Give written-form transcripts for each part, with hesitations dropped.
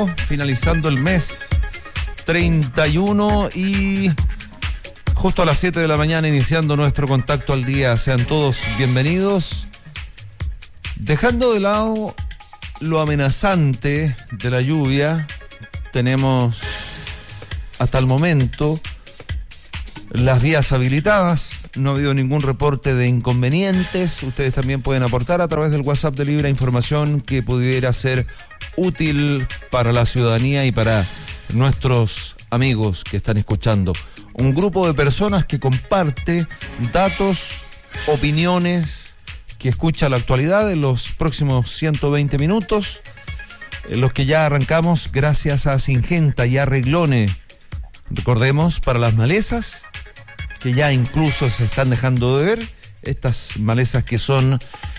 julio, finalizando el mes 31 y justo a las 7 de la mañana iniciando nuestro contacto al día. Sean todos bienvenidos. Dejando de lado lo amenazante de la lluvia, tenemos hasta el momento las vías habilitadas. No ha habido ningún reporte de inconvenientes. Ustedes también pueden aportar a través del WhatsApp de Libra información que pudiera ser útil para la ciudadanía y para nuestros amigos que están escuchando. Un grupo de personas que comparte datos, opiniones, que escucha la actualidad en los próximos 120 minutos, en los que ya arrancamos gracias a Syngenta y a Reglone. Recordemos, para las malezas, que ya incluso se están dejando de ver, estas malezas que son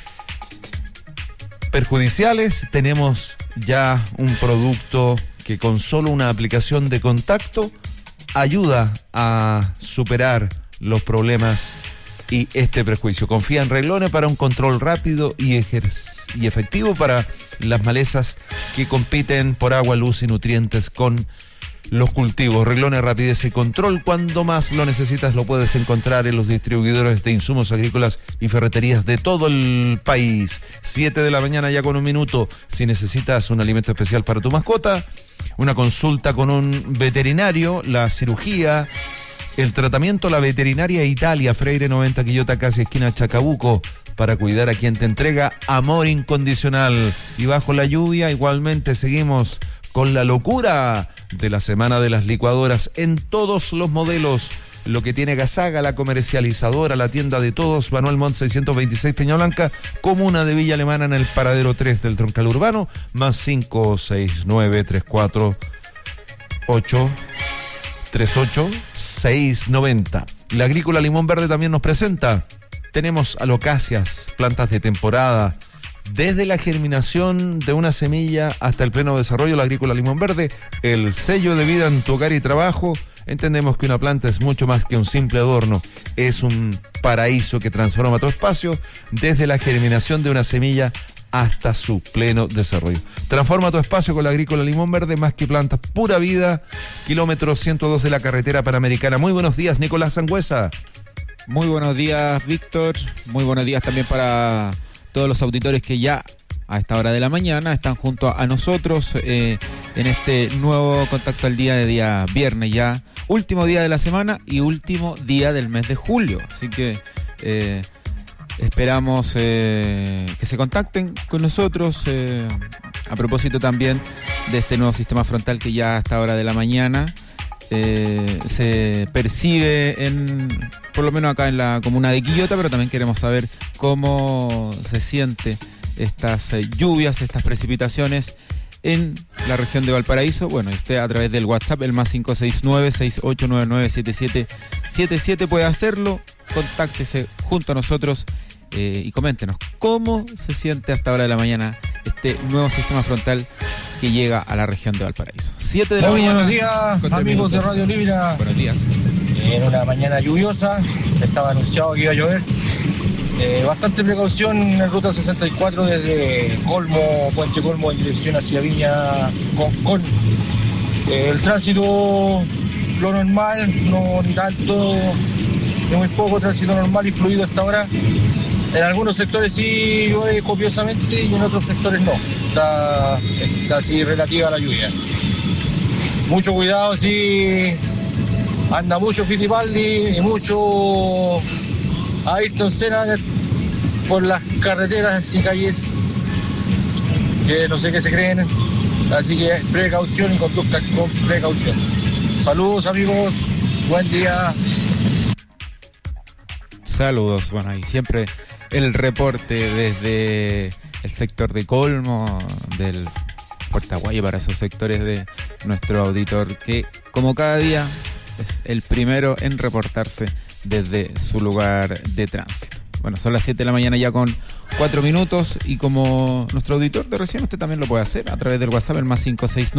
perjudiciales, tenemos ya un producto que con solo una aplicación de contacto ayuda a superar los problemas y este prejuicio. Confía en Reglone para un control rápido y efectivo para las malezas que compiten por agua, luz y nutrientes con los cultivos. Reglone, rapidez y control. Cuando más lo necesitas lo puedes encontrar en los distribuidores de insumos agrícolas y ferreterías de todo el país. 7 de la mañana ya con un minuto. Si necesitas un alimento especial para tu mascota, una consulta con un veterinario, la cirugía, el tratamiento, la veterinaria Italia, Freire 90, Quillota, casi esquina Chacabuco, para cuidar a quien te entrega amor incondicional. Y bajo la lluvia igualmente seguimos con la locura de la semana de las licuadoras en todos los modelos. Lo que tiene Gasaga, la comercializadora, la tienda de todos, Manuel Montt 626 Peña Blanca, comuna de Villa Alemana, en el paradero 3 del Troncal Urbano, más 569-348-38-690. La Agrícola Limón Verde también nos presenta. Tenemos alocasias, plantas de temporada. Desde la germinación de una semilla hasta el pleno desarrollo, la Agrícola Limón Verde, el sello de vida en tu hogar y trabajo. Entendemos que una planta es mucho más que un simple adorno, es un paraíso que transforma tu espacio desde la germinación de una semilla hasta su pleno desarrollo. Transforma tu espacio con la Agrícola Limón Verde, más que plantas, pura vida. Kilómetro 102 de la carretera panamericana. Muy buenos días, Nicolás Sangüesa. Muy buenos días, Víctor. Muy buenos días también para todos los auditores que ya a esta hora de la mañana están junto a nosotros en este nuevo Contacto al Día de día viernes, ya último día de la semana y último día del mes de julio. Así que esperamos que se contacten con nosotros a propósito también de este nuevo sistema frontal que ya a esta hora de la mañana se percibe por lo menos acá en la comuna de Quillota, pero también queremos saber cómo se siente estas lluvias, estas precipitaciones en la región de Valparaíso. Bueno, usted a través del WhatsApp, el más 569-6899-7777 puede hacerlo, contáctese junto a nosotros y coméntenos cómo se siente hasta hora de la mañana este nuevo sistema frontal que llega a la región de Valparaíso. 7 de la mañana. Buenos días, amigos de Radio Libra. Buenos días. En una mañana lluviosa, estaba anunciado que iba a llover. Bastante precaución en la ruta 64 desde Colmo, Puente Colmo, en dirección hacia Viña Concón. El tránsito, lo normal, no ni tanto, ni muy poco, tránsito normal y fluido hasta ahora. En algunos sectores sí llueve copiosamente y en otros sectores no. Está así relativa a la lluvia. Mucho cuidado, sí. Anda mucho Fittipaldi y mucho Ayrton Senna por las carreteras y calles que no sé qué se creen. Así que precaución y conducta con precaución. Saludos, amigos. Buen día. Saludos. Bueno, y siempre el reporte desde el sector de Colmo, del Puerto Aguayo, para esos sectores de nuestro auditor, que como cada día es el primero en reportarse desde su lugar de tránsito. Bueno, son las 7 de la mañana ya con 4 minutos y como nuestro auditor de recién, usted también lo puede hacer a través del WhatsApp, el más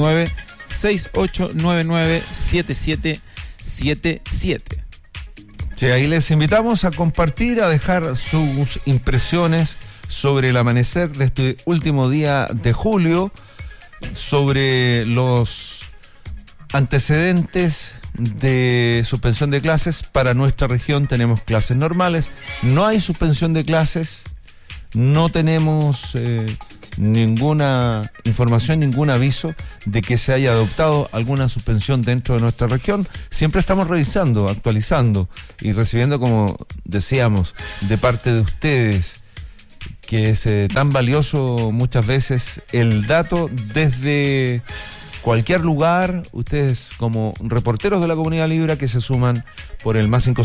569-6899-7777. Sí, ahí les invitamos a compartir, a dejar sus impresiones sobre el amanecer de este último día de julio. sobre los antecedentes de suspensión de clases. Para nuestra región tenemos clases normales, no hay suspensión de clases, no tenemos ninguna información, ningún aviso de que se haya adoptado alguna suspensión dentro de nuestra región. Siempre estamos revisando, actualizando y recibiendo, como decíamos, de parte de ustedes, que es tan valioso muchas veces el dato desde cualquier lugar. Ustedes como reporteros de la Comunidad Libra que se suman por el más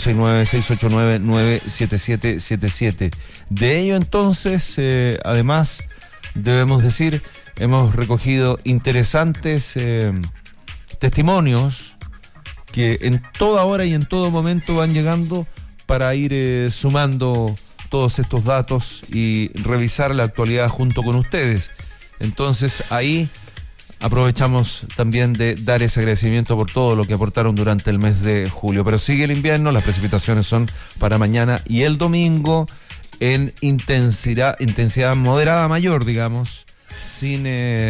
569-689-97777. De ello entonces, además, debemos decir, hemos recogido interesantes testimonios que en toda hora y en todo momento van llegando para ir sumando todos estos datos y revisar la actualidad junto con ustedes. Entonces ahí aprovechamos también de dar ese agradecimiento por todo lo que aportaron durante el mes de julio. Pero sigue el invierno, las precipitaciones son para mañana y el domingo en intensidad moderada mayor, digamos, sin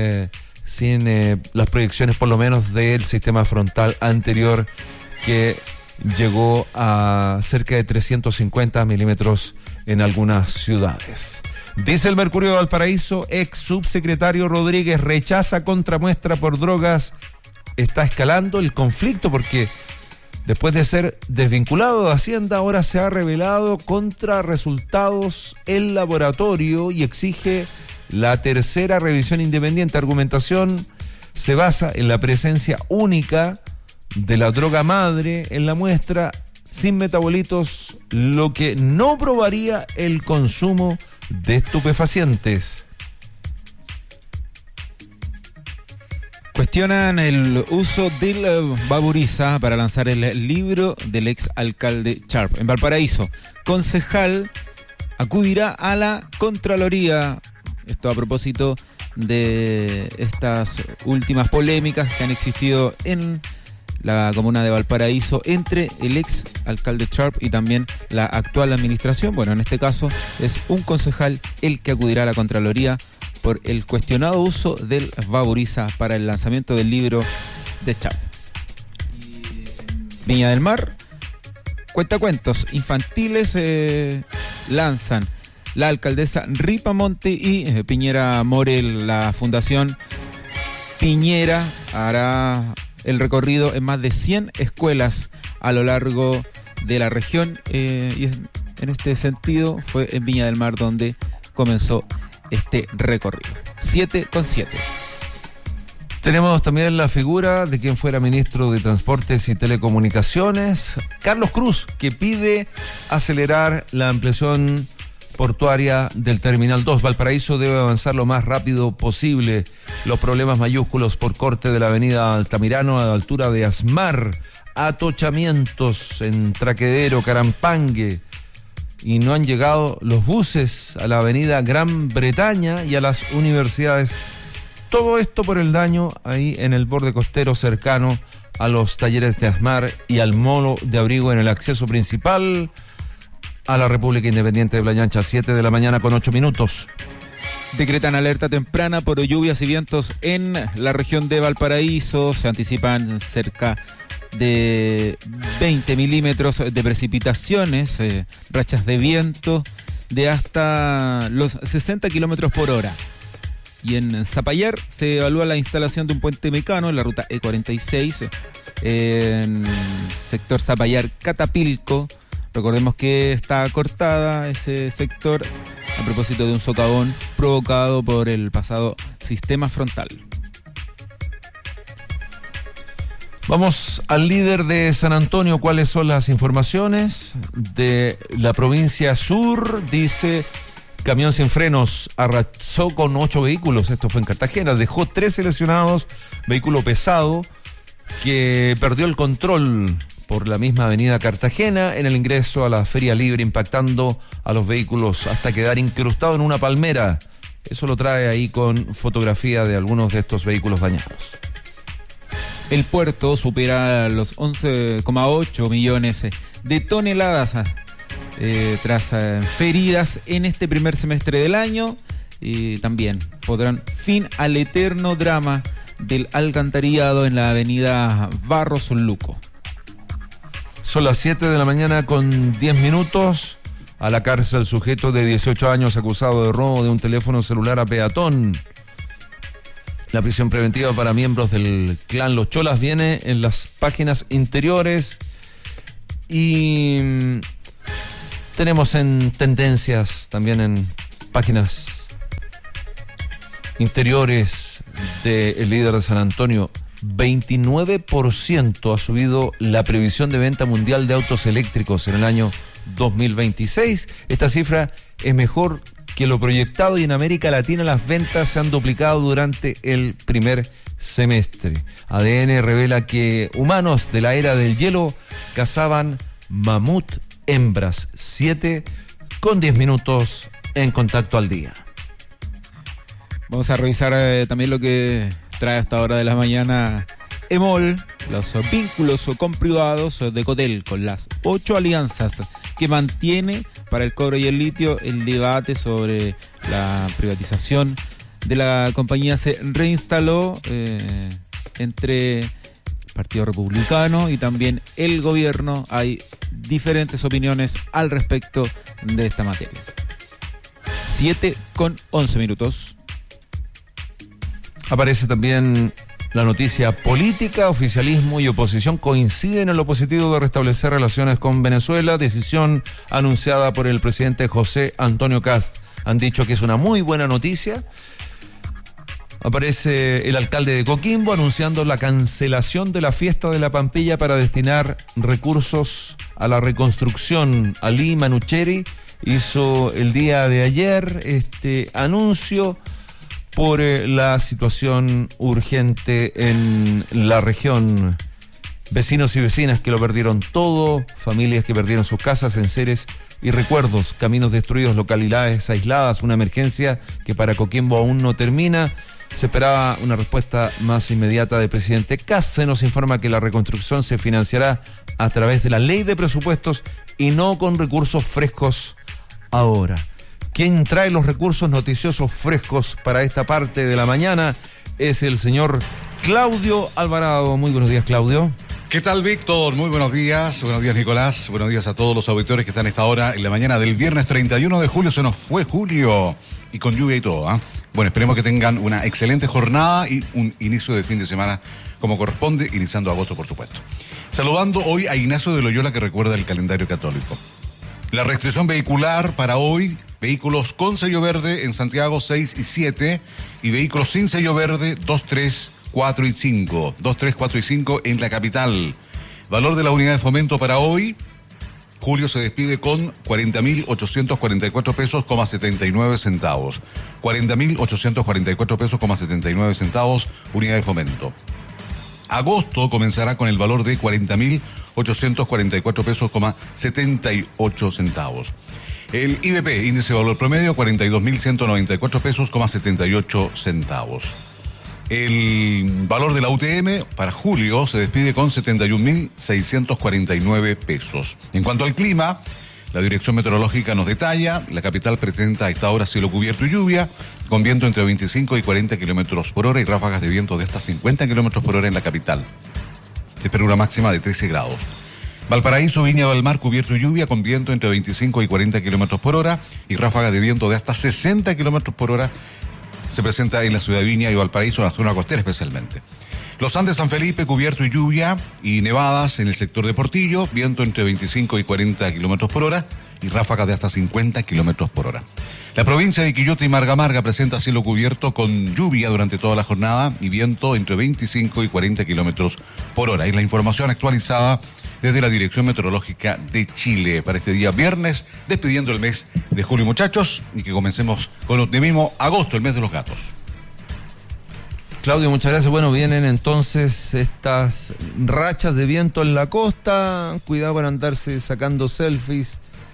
las proyecciones por lo menos del sistema frontal anterior, que llegó a cerca de 350 milímetros en algunas ciudades. Dice el Mercurio de Valparaíso, ex subsecretario Rodríguez rechaza contramuestra por drogas. Está escalando el conflicto porque después de ser desvinculado de Hacienda, ahora se ha revelado contra resultados el laboratorio y exige la tercera revisión independiente. Argumentación se basa en la presencia única de la droga madre en la muestra, sin metabolitos, lo que no probaría el consumo de estupefacientes. Cuestionan el uso del Vaporiza para lanzar el libro del ex alcalde Sharp. En Valparaíso, concejal acudirá a la Contraloría. Esto a propósito de estas últimas polémicas que han existido en la comuna de Valparaíso entre el ex alcalde Sharp y también la actual administración. Bueno, en este caso es un concejal el que acudirá a la Contraloría por el cuestionado uso del Vaporiza para el lanzamiento del libro de Sharp. Viña del Mar, cuentacuentos infantiles lanzan la alcaldesa Ripamonte y Piñera Morel. La Fundación Piñera hará el recorrido en más de 100 escuelas a lo largo de la región, y en este sentido fue en Viña del Mar donde comenzó este recorrido. 7:7. Tenemos también la figura de quien fuera ministro de Transportes y Telecomunicaciones, Carlos Cruz, que pide acelerar la ampliación portuaria del Terminal 2. Valparaíso debe avanzar lo más rápido posible. Los problemas mayúsculos por corte de la avenida Altamirano a la altura de Asmar, atochamientos en Traquedero, Carampangue, y no han llegado los buses a la avenida Gran Bretaña y a las universidades. Todo esto por el daño ahí en el borde costero cercano a los talleres de Asmar y al molo de abrigo en el acceso principal a la República Independiente de Playa Ancha. 7:08 a.m. Decretan alerta temprana por lluvias y vientos en la región de Valparaíso. Se anticipan cerca de 20 milímetros de precipitaciones, rachas de viento de hasta los 60 kilómetros por hora. Y en Zapallar se evalúa la instalación de un puente mecano en la ruta E46 en sector Zapallar-Catapilco. Recordemos que está cortada ese sector a propósito de un socavón provocado por el pasado sistema frontal. Vamos al líder de San Antonio. ¿Cuáles son las informaciones de la provincia sur? Dice: camión sin frenos arrasó con 8 vehículos. Esto fue en Cartagena. Dejó 13 lesionados. Vehículo pesado que perdió el control por la misma avenida Cartagena en el ingreso a la Feria Libre, impactando a los vehículos hasta quedar incrustado en una palmera. Eso lo trae ahí con fotografía de algunos de estos vehículos dañados. El puerto supera los 11,8 millones de toneladas tras feridas en este primer semestre del año. y también podrán fin al eterno drama del alcantarillado en la avenida Barros Luco. Son las 7 de la mañana con 10 minutos. A la cárcel sujeto de 18 años acusado de robo de un teléfono celular a peatón. La prisión preventiva para miembros del clan Los Cholas viene en las páginas interiores y tenemos en tendencias también en páginas interiores del líder de San Antonio. 29% ha subido la previsión de venta mundial de autos eléctricos en el año 2026. Esta cifra es mejor que lo proyectado y en América Latina las ventas se han duplicado durante el primer semestre. ADN revela que humanos de la era del hielo cazaban mamut hembras. 7 con 10 minutos en Contacto al Día. Vamos a revisar también lo que trae a esta hora de la mañana EMOL, los vínculos con privados de Codelco, con las 8 alianzas que mantiene para el cobre y el litio. El debate sobre la privatización de la compañía se reinstaló entre el Partido Republicano y también el gobierno. Hay diferentes opiniones al respecto de esta materia. 7 con 11 minutos. Aparece también la noticia política. Oficialismo y oposición coinciden en lo positivo de restablecer relaciones con Venezuela. Decisión anunciada por el presidente José Antonio Kast. Han dicho que es una muy buena noticia. Aparece el alcalde de Coquimbo anunciando la cancelación de la fiesta de la Pampilla para destinar recursos a la reconstrucción. Ali Manucheri hizo el día de ayer este anuncio por la situación urgente en la región. Vecinos y vecinas que lo perdieron todo, familias que perdieron sus casas, enseres y recuerdos, caminos destruidos, localidades aisladas, una emergencia que para Coquimbo aún no termina. Se esperaba una respuesta más inmediata del presidente Kast. Se nos informa que la reconstrucción se financiará a través de la ley de presupuestos y no con recursos frescos ahora. Quien trae los recursos noticiosos frescos para esta parte de la mañana es el señor Claudio Alvarado. Muy buenos días, Claudio. ¿Qué tal, Víctor? Muy buenos días, Nicolás, buenos días a todos los auditores que están a esta hora en la mañana del viernes 31 de julio. Se nos fue julio y con lluvia y todo, ¿eh? Bueno, esperemos que tengan una excelente jornada y un inicio de fin de semana como corresponde, iniciando agosto, por supuesto. Saludando hoy a Ignacio de Loyola, que recuerda el calendario católico. La restricción vehicular para hoy: vehículos con sello verde en Santiago 6 y 7 y vehículos sin sello verde 2, 3, 4 y 5. 2, 3, 4 y 5 en la capital. Valor de la unidad de fomento para hoy: Julio se despide con 40.844 pesos, 79 centavos. 40.844 pesos, 79 centavos, unidad de fomento. Agosto comenzará con el valor de 40.844 pesos, 78 centavos. El IBP, índice de valor promedio, 42.194 pesos, 78 centavos. El valor de la UTM para julio se despide con 71.649 pesos. En cuanto al clima, la Dirección Meteorológica nos detalla: la capital presenta a esta hora cielo cubierto y lluvia, con viento entre 25 y 40 kilómetros por hora y ráfagas de viento de hasta 50 kilómetros por hora en la capital. Se espera una máxima de 13 grados. Valparaíso, Viña del Mar, cubierto y lluvia, con viento entre 25 y 40 kilómetros por hora y ráfagas de viento de hasta 60 kilómetros por hora. Se presenta en la ciudad de Viña y Valparaíso, en la zona costera especialmente. Los Andes, San Felipe, cubierto y lluvia y nevadas en el sector de Portillo, viento entre 25 y 40 kilómetros por hora y ráfagas de hasta 50 kilómetros por hora. La provincia de Quillota y Marga Marga presenta cielo cubierto con lluvia durante toda la jornada y viento entre 25 y 40 kilómetros por hora. Y la información actualizada desde la Dirección Meteorológica de Chile para este día viernes, despidiendo el mes de julio, muchachos, y que comencemos con optimismo agosto, el mes de los gatos. Claudio, muchas gracias. Bueno, vienen entonces estas rachas de viento en la costa. Cuidado para andarse sacando selfies.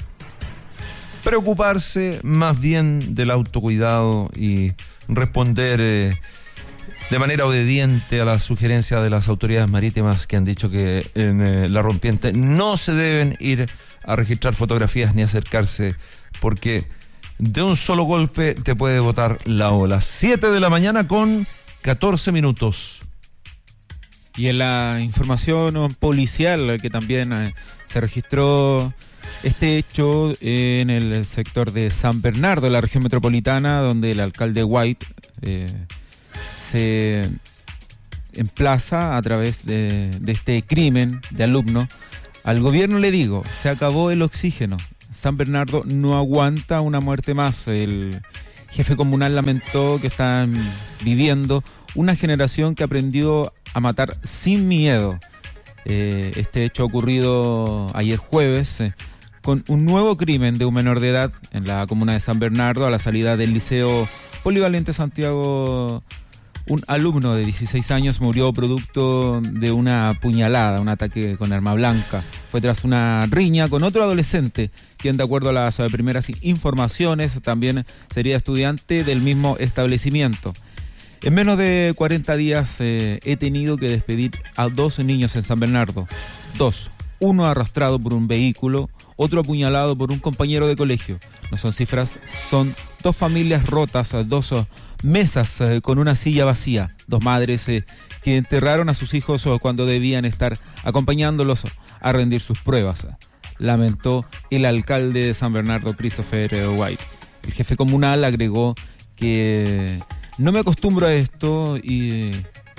Preocuparse más bien del autocuidado y responder de manera obediente a la sugerencia de las autoridades marítimas, que han dicho que en la rompiente no se deben ir a registrar fotografías ni acercarse, porque de un solo golpe te puede botar la ola. 7 de la mañana con 14 minutos. Y en la información policial que también se registró este hecho en el sector de San Bernardo, en la región metropolitana, donde el alcalde White se emplaza a través de este crimen de alumno. Al gobierno le digo, se acabó el oxígeno. San Bernardo no aguanta una muerte más. El jefe comunal lamentó que están viviendo una generación que aprendió a matar sin miedo. Este hecho ha ocurrido ayer jueves con un nuevo crimen de un menor de edad en la comuna de San Bernardo, a la salida del Liceo Polivalente Santiago. Un alumno de 16 años murió producto de una puñalada, un ataque con arma blanca. Fue tras una riña con otro adolescente, quien de acuerdo a las primeras informaciones también sería estudiante del mismo establecimiento. En menos de 40 días he tenido que despedir a 2 niños en San Bernardo. 2. Uno arrastrado por un vehículo, otro apuñalado por un compañero de colegio. No son cifras, son 2 familias rotas, 2 mesas con una silla vacía, 2 madres que enterraron a sus hijos cuando debían estar acompañándolos a rendir sus pruebas, lamentó el alcalde de San Bernardo, Christopher White. El jefe comunal agregó que no me acostumbro a esto y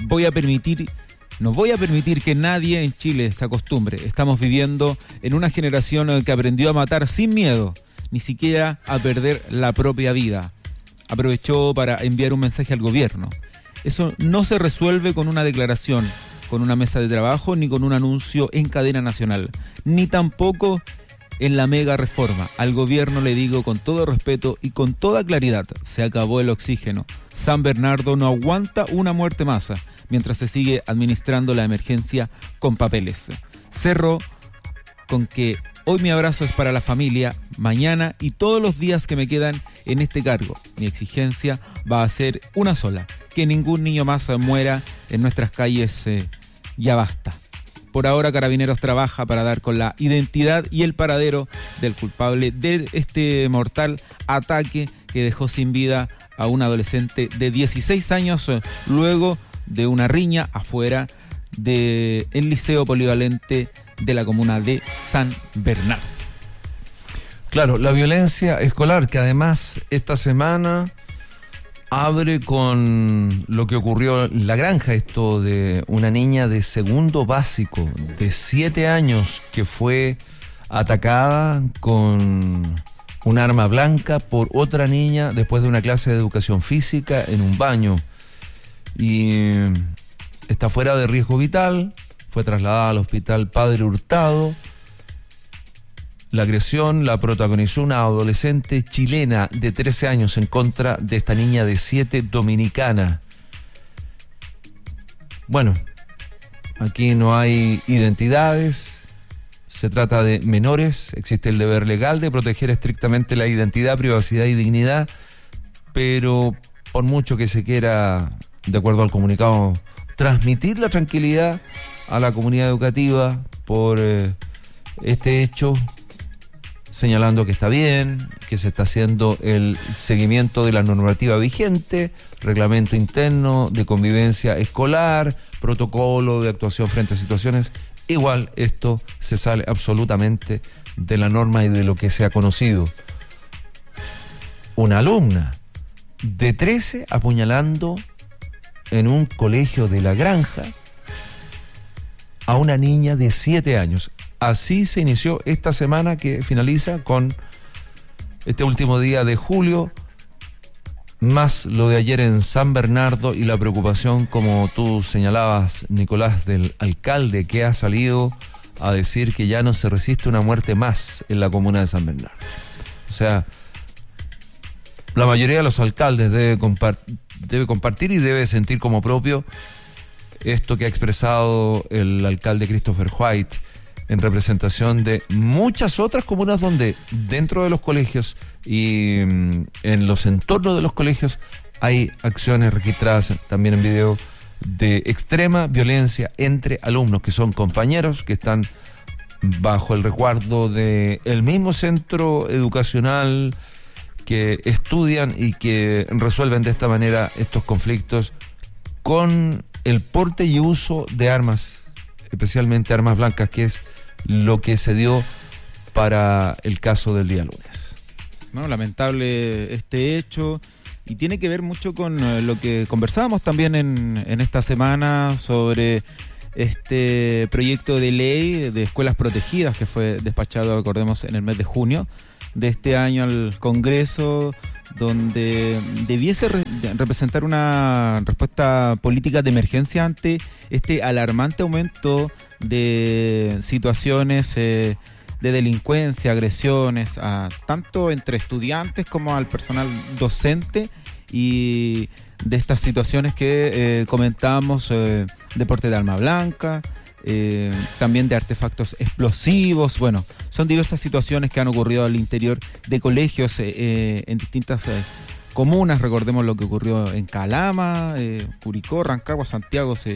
no voy a permitir que nadie en Chile se acostumbre. Estamos viviendo en una generación que aprendió a matar sin miedo, ni siquiera a perder la propia vida. Aprovechó para enviar un mensaje al gobierno. Eso no se resuelve con una declaración, con una mesa de trabajo, ni con un anuncio en cadena nacional, ni tampoco en la mega reforma. Al gobierno le digo con todo respeto y con toda claridad, se acabó el oxígeno. San Bernardo no aguanta una muerte más mientras se sigue administrando la emergencia con papeles. Cerró con que hoy mi abrazo es para la familia, mañana y todos los días que me quedan en este cargo. Mi exigencia va a ser una sola, que ningún niño más muera en nuestras calles, ya basta. Por ahora Carabineros trabaja para dar con la identidad y el paradero del culpable de este mortal ataque que dejó sin vida a un adolescente de 16 años luego de una riña afuera del Liceo Polivalente de la comuna de San Bernardo. Claro, la violencia escolar, que además esta semana abre con lo que ocurrió en La Granja, esto de una niña de segundo básico de 7 años que fue atacada con un arma blanca por otra niña después de una clase de educación física en un baño. Y está fuera de riesgo vital, fue trasladada al hospital Padre Hurtado. La agresión la protagonizó una adolescente chilena de 13 años en contra de esta niña de 7 dominicana. Bueno, aquí no hay identidades, se trata de menores, existe el deber legal de proteger estrictamente la identidad, privacidad y dignidad, pero por mucho que se quiera, de acuerdo al comunicado, transmitir la tranquilidad a la comunidad educativa por este hecho, señalando que está bien, que se está haciendo el seguimiento de la normativa vigente, reglamento interno de convivencia escolar, protocolo de actuación frente a situaciones. Igual esto se sale absolutamente de la norma y de lo que se ha conocido. Una alumna de 13 apuñalando en un colegio de La Granja a una niña de 7 años. Así se inició esta semana que finaliza con este último día de julio, más lo de ayer en San Bernardo y la preocupación, como tú señalabas, Nicolás, del alcalde que ha salido a decir que ya no se resiste una muerte más en la comuna de San Bernardo. O sea, la mayoría de los alcaldes debe compartir y debe sentir como propio esto que ha expresado el alcalde Christopher White en representación de muchas otras comunas donde dentro de los colegios y en los entornos de los colegios hay acciones registradas también en video de extrema violencia entre alumnos que son compañeros, que están bajo el resguardo del mismo centro educacional, que estudian y que resuelven de esta manera estos conflictos con el porte y uso de armas, especialmente armas blancas, que es lo que se dio para el caso del día lunes. No, lamentable este hecho, y tiene que ver mucho con lo que conversábamos también en esta semana sobre este proyecto de ley de escuelas protegidas que fue despachado, recordemos, en el mes de junio de este año al Congreso, donde debiese representar una respuesta política de emergencia ante este alarmante aumento de situaciones de delincuencia, agresiones, tanto entre estudiantes como al personal docente, y de estas situaciones que comentábamos, de porte de arma blanca, también de artefactos explosivos. Bueno, son diversas situaciones que han ocurrido al interior de colegios en distintas comunas. Recordemos lo que ocurrió en Calama, Curicó, Rancagua, Santiago, se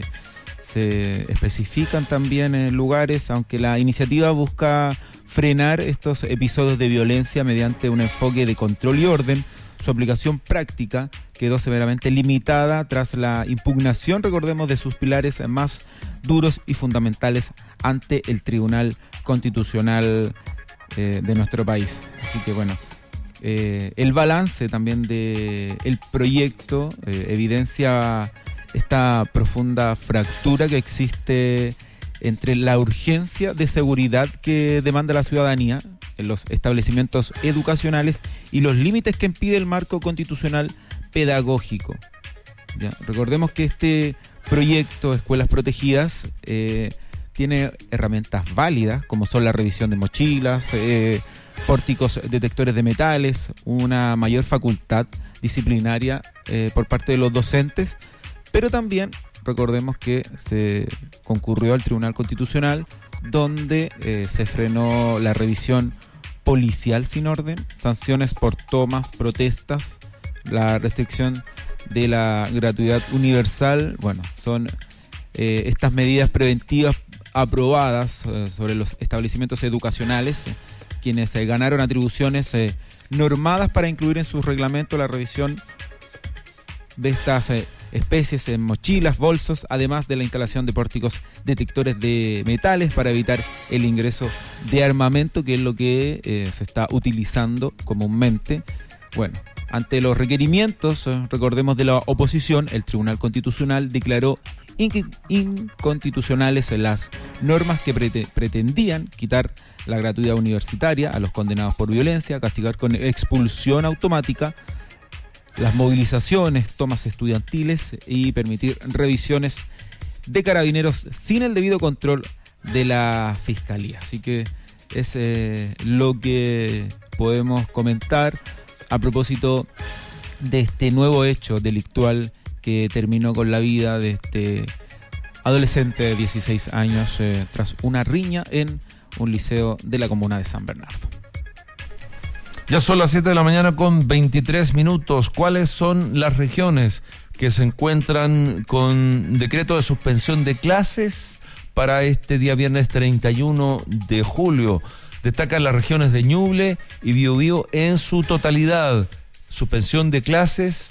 especifican también lugares, aunque la iniciativa busca frenar estos episodios de violencia mediante un enfoque de control y orden. Su aplicación práctica quedó severamente limitada tras la impugnación, recordemos, de sus pilares más duros y fundamentales ante el Tribunal Constitucional de nuestro país. Así que bueno, el balance también del proyecto evidencia esta profunda fractura que existe entre la urgencia de seguridad que demanda la ciudadanía en los establecimientos educacionales y los límites que impide el marco constitucional pedagógico. ¿Ya? Recordemos que este proyecto Escuelas Protegidas tiene herramientas válidas, como son la revisión de mochilas, pórticos detectores de metales, una mayor facultad disciplinaria por parte de los docentes, pero también recordemos que se concurrió al Tribunal Constitucional, donde se frenó la revisión policial sin orden, sanciones por tomas, protestas, la restricción de la gratuidad universal. Bueno, son estas medidas preventivas aprobadas sobre los establecimientos educacionales, quienes ganaron atribuciones normadas para incluir en sus reglamentos la revisión de estas especies en mochilas, bolsos, además de la instalación de pórticos detectores de metales para evitar el ingreso de armamento, que es lo que se está utilizando comúnmente. Bueno, ante los requerimientos, recordemos, de la oposición, el Tribunal Constitucional declaró inconstitucionales las normas que pretendían quitar la gratuidad universitaria a los condenados por violencia, castigar con expulsión automática las movilizaciones, tomas estudiantiles y permitir revisiones de carabineros sin el debido control de la Fiscalía. Así que es lo que podemos comentar a propósito de este nuevo hecho delictual que terminó con la vida de este adolescente de 16 años tras una riña en un liceo de la comuna de San Bernardo. Ya son las 7 de la mañana con 23 minutos. ¿Cuáles son las regiones que se encuentran con decreto de suspensión de clases para este día viernes 31 de julio? Destacan las regiones de Ñuble y Biobío en su totalidad. Suspensión de clases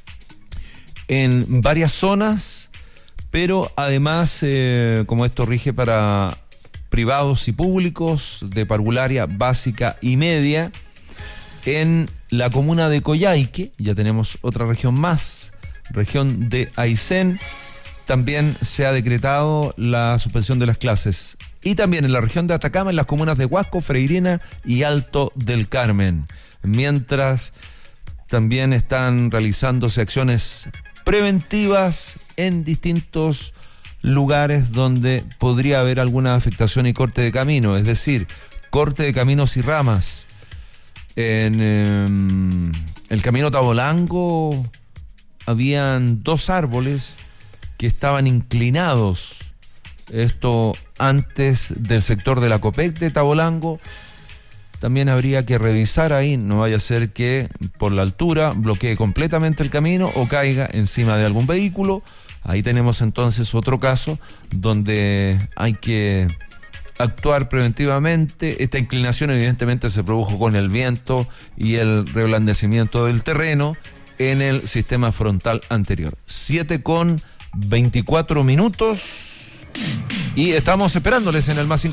en varias zonas, pero además, como esto rige para privados y públicos de parvularia básica y media, en la comuna de Coyhaique, ya tenemos otra región más, región de Aysén, también se ha decretado la suspensión de las clases. Y también en la región de Atacama, en las comunas de Huasco, Freirina y Alto del Carmen. Mientras también están realizándose acciones preventivas en distintos lugares donde podría haber alguna afectación y corte de camino, es decir, corte de caminos y ramas. En el camino Tabolango habían 2 árboles que estaban inclinados. Esto antes del sector de la Copec de Tabolango. También habría que revisar ahí, no vaya a ser que por la altura bloquee completamente el camino o caiga encima de algún vehículo. Ahí tenemos entonces otro caso donde hay que actuar preventivamente. Esta inclinación evidentemente se produjo con el viento y el reblandecimiento del terreno en el sistema frontal anterior. 7:24 y estamos esperándoles en el más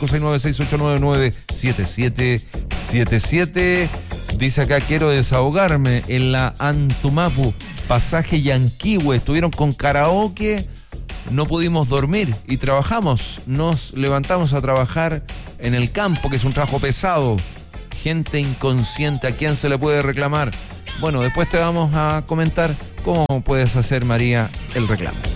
569-6899-7777. Dice acá, quiero desahogarme en la Antumapu, pasaje Yanquihue, estuvieron con karaoke, no pudimos dormir y trabajamos, nos levantamos a trabajar en el campo, que es un trabajo pesado, gente inconsciente, ¿a quién se le puede reclamar? Bueno, después te vamos a comentar cómo puedes hacer, María, el reclamo.